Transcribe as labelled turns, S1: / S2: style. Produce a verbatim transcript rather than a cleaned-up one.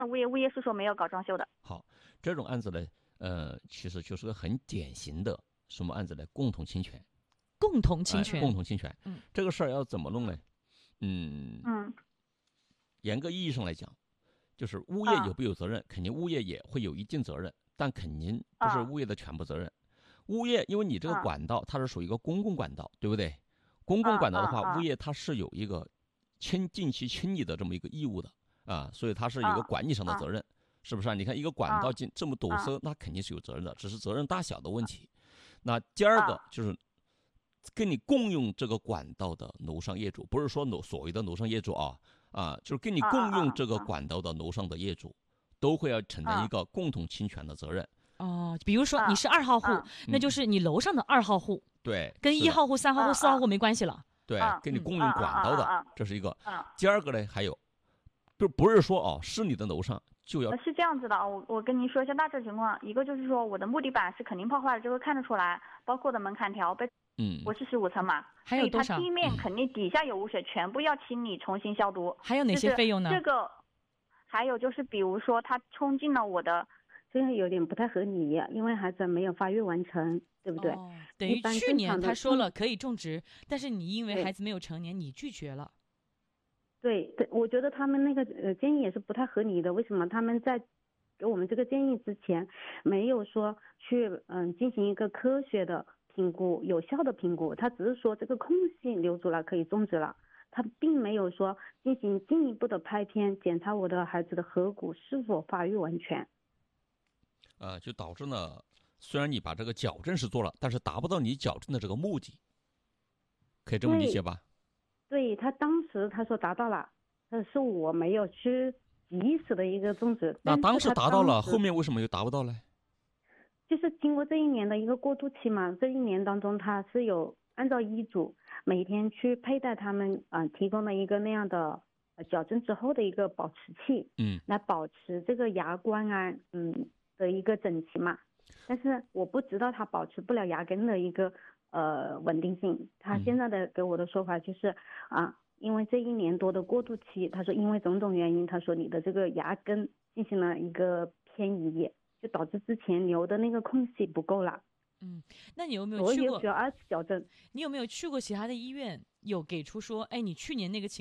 S1: 物业物业是说没有搞装修的。
S2: 好，这种案子呢，呃，其实就是个很典型的什么案子呢？共同侵权。
S3: 共同侵权，
S2: 哎、共同侵权。
S3: 嗯，
S2: 这个事儿要怎么弄呢？嗯
S1: 嗯，
S2: 严格意义上来讲，就是物业有没有责任？肯定物业也会有一定责任，但肯定不是物业的全部责任。物业因为你这个管道它是属于一个公共管道，对不对？公共管道的话，物业它是有一个清定期清理的这么一个义务的啊，所以它是有一个管理上的责任，是不是啊？你看一个管道进这么堵塞，那肯定是有责任的，只是责任大小的问题。那第二个就是跟你共用这个管道的楼上业主，不是说楼所谓的楼上业主啊啊，就是跟你共用这个管道的楼上的业主，都会要承担一个共同侵权的责任。
S3: 哦，比如说你是二号户，那就是你楼上的二号户，
S2: 对，
S3: 跟一号户、三号户、四号户没关系了。
S2: 对，跟你共用管道的，这是一个。第二个呢，还有，不不是说哦，是你的楼上就要
S1: 是这样子的。我我跟您说一下大致情况，一个就是说我的木地板是肯定破坏了，这个看得出来，包括我的门槛条被，
S2: 嗯，
S1: 我是十五层嘛，
S3: 还有多少？
S1: 它地面肯定底下有污水，全部要清理重新消毒。
S3: 还有哪些费用呢？
S1: 这个，还有就是比如说它冲进了我的。
S4: 这个有点不太合理，因为孩子没有发育完成，对不对？
S3: 哦、等于去年他说了可以种植，但是你因为孩子没有成年，你拒绝了。
S4: 对对，我觉得他们那个呃建议也是不太合理的。为什么他们在给我们这个建议之前，没有说去嗯进行一个科学的评估、有效的评估？他只是说这个空隙留住了，可以种植了。他并没有说进行进一步的拍片，检查我的孩子的颌骨是否发育完全。
S2: 呃，就导致呢，虽然你把这个矫正是做了，但是达不到你矫正的这个目的，可以这么理解吧？
S4: 对，对他当时他说达到了，但是我没有去及时的一个种植。
S2: 那当时达到了，
S4: 后
S2: 面为什么又达不到呢？
S4: 就是经过这一年的一个过渡期嘛，这一年当中他是有按照医嘱每天去佩戴他们啊、呃、提供了一个那样的呃矫正之后的一个保持器，
S2: 嗯，
S4: 来保持这个牙关啊，嗯。的一个整齐嘛，但是我不知道他保持不了牙根的一个呃稳定性。他现在的给我的说法就是啊，因为这一年多的过渡期，他说因为种种原因，他说你的这个牙根进行了一个偏移，就导致之前留的那个空隙不够了。
S3: 嗯，那你有没有去过？
S4: 所以需要二次矫正。
S3: 你有没有去过其他的医院，有给出说，哎，你去年那个情